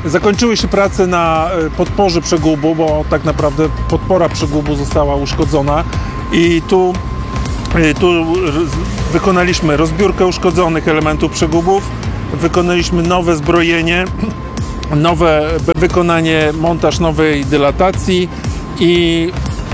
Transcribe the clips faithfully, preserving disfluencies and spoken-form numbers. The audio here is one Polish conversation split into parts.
Zakończyły się prace na podporze przegubu, bo tak naprawdę podpora przegubu została uszkodzona i tu, tu wykonaliśmy rozbiórkę uszkodzonych elementów przegubów, wykonaliśmy nowe zbrojenie, nowe wykonanie, montaż nowej dylatacji i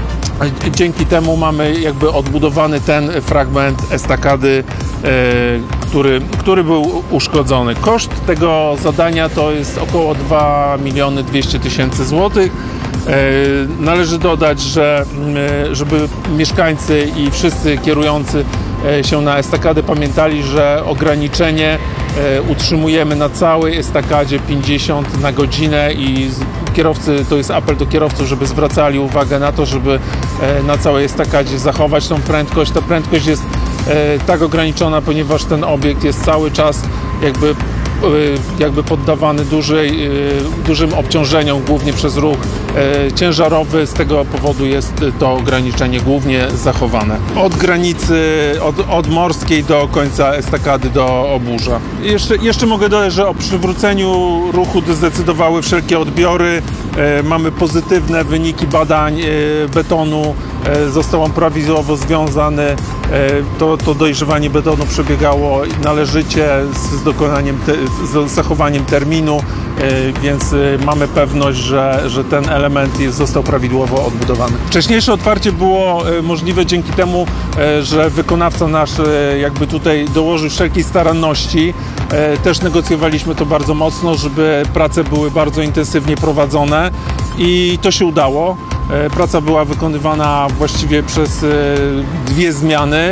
dzięki temu mamy jakby odbudowany ten fragment estakady, e, który, który był uszkodzony. Koszt tego zadania to jest około dwa miliony dwieście tysięcy złotych. E, należy dodać, że e, żeby mieszkańcy i wszyscy kierujący się na estakadę pamiętali, że ograniczenie e, utrzymujemy na całej estakadzie pięćdziesiąt na godzinę i kierowcy, to jest apel do kierowców, żeby zwracali uwagę na to, żeby e, na całej estakadzie zachować tą prędkość. Ta prędkość jest e, tak ograniczona, ponieważ ten obiekt jest cały czas jakby jakby poddawany dużej, dużym obciążeniom, głównie przez ruch ciężarowy. Z tego powodu jest to ograniczenie głównie zachowane. Od granicy, od, od morskiej do końca estakady, do oburza. Jeszcze, jeszcze mogę dodać, że o przywróceniu ruchu zdecydowały wszelkie odbiory. Mamy pozytywne wyniki badań betonu. Został on prawidłowo związany. To, to dojrzewanie betonu przebiegało należycie z dokonaniem, te, z zachowaniem terminu, więc mamy pewność, że, że ten element jest, został prawidłowo odbudowany. Wcześniejsze otwarcie było możliwe dzięki temu, że wykonawca nasz jakby tutaj dołożył wszelkiej staranności. Też negocjowaliśmy to bardzo mocno, żeby prace były bardzo intensywnie prowadzone i to się udało. Praca była wykonywana właściwie przez dwie zmiany,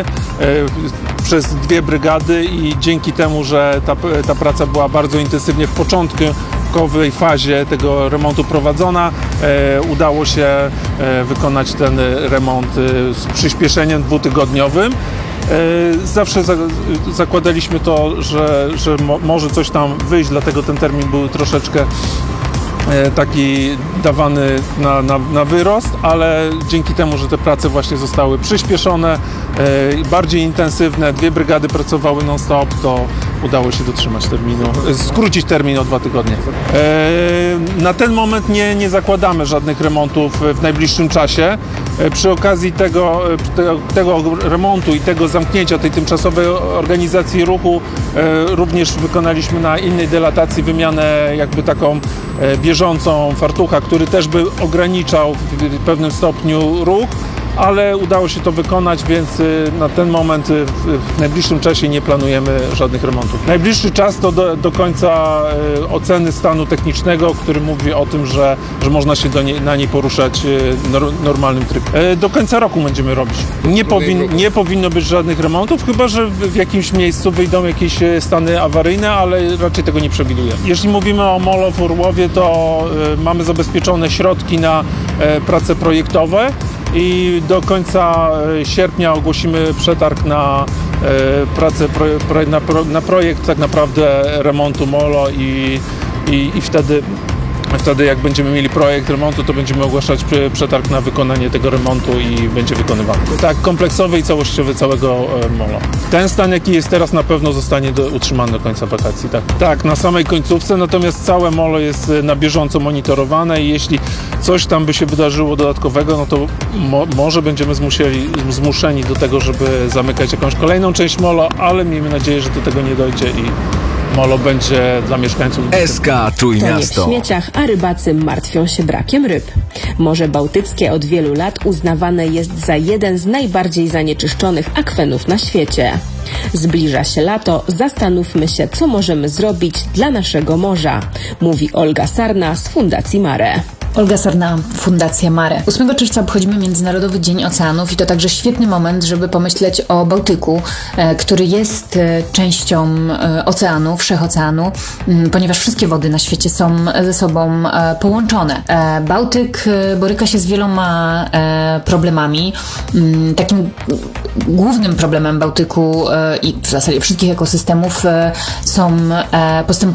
przez dwie brygady i dzięki temu, że ta, ta praca była bardzo intensywnie w początkowej fazie tego remontu prowadzona, udało się wykonać ten remont z przyspieszeniem dwutygodniowym. Zawsze zakładaliśmy to, że, że może coś tam wyjść, dlatego ten termin był troszeczkę taki dawany na, na, na wyrost, ale dzięki temu, że te prace właśnie zostały przyspieszone, bardziej intensywne, dwie brygady pracowały non-stop, to udało się dotrzymać terminu, skrócić termin o dwa tygodnie. Na ten moment nie, nie zakładamy żadnych remontów w najbliższym czasie. Przy okazji tego, tego, tego remontu i tego zamknięcia tej tymczasowej organizacji ruchu również wykonaliśmy na innej dylatacji wymianę jakby taką bieżącą fartucha, który też by ograniczał w pewnym stopniu ruch, ale udało się to wykonać, więc na ten moment w najbliższym czasie nie planujemy żadnych remontów. Najbliższy czas to do, do końca oceny stanu technicznego, który mówi o tym, że, że można się do nie, na niej poruszać w normalnym trybie. Do końca roku będziemy robić. Nie, powin, nie powinno być żadnych remontów, chyba że w, w jakimś miejscu wyjdą jakieś stany awaryjne, ale raczej tego nie przewidujemy. Jeśli mówimy o Molo w Orłowie, to mamy zabezpieczone środki na prace projektowe i do końca sierpnia ogłosimy przetarg na e, pracę, pro, pro, na, pro, na projekt tak naprawdę remontu Molo i, i, i wtedy, wtedy jak będziemy mieli projekt remontu, to będziemy ogłaszać przetarg na wykonanie tego remontu i będzie wykonywany. Tak, kompleksowy i całościowy całego e, Molo. Ten stan, jaki jest teraz, na pewno zostanie do, utrzymany do końca wakacji. Tak. tak, na samej końcówce, natomiast całe Molo jest na bieżąco monitorowane i jeśli coś tam by się wydarzyło dodatkowego, no to mo, może będziemy zmusieli, zmuszeni do tego, żeby zamykać jakąś kolejną część Molo, ale miejmy nadzieję, że do tego nie dojdzie i Molo będzie dla mieszkańców. S K Trójmiasto. To nie w śmieciach, a rybacy martwią się brakiem ryb. Morze Bałtyckie od wielu lat uznawane jest za jeden z najbardziej zanieczyszczonych akwenów na świecie. Zbliża się lato, zastanówmy się, co możemy zrobić dla naszego morza, mówi Olga Sarna z Fundacji Mare. Olga Sarna, Fundacja Mare. ósmego czerwca obchodzimy Międzynarodowy Dzień Oceanów i to także świetny moment, żeby pomyśleć o Bałtyku, który jest częścią oceanu, wszechoceanu, ponieważ wszystkie wody na świecie są ze sobą połączone. Bałtyk boryka się z wieloma problemami. Takim głównym problemem Bałtyku i w zasadzie wszystkich ekosystemów są postępujące